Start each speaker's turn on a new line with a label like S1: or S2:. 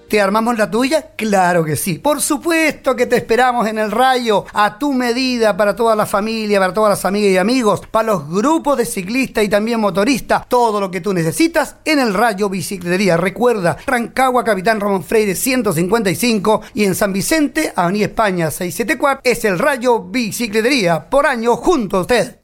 S1: ¿Te armamos la tuya? Claro que sí. Por supuesto que te esperamos en el Rayo, a tu medida, para toda la familia, para todas las amigas y amigos, para los grupos de ciclistas y también motoristas, todo lo que tú necesitas en el Rayo Bicicletería. Recuerda, Rancagua, Capitán Ramón Freire 155 y en San Vicente, Avenida España 674, es el Rayo Bicicletería. Por año junto a usted.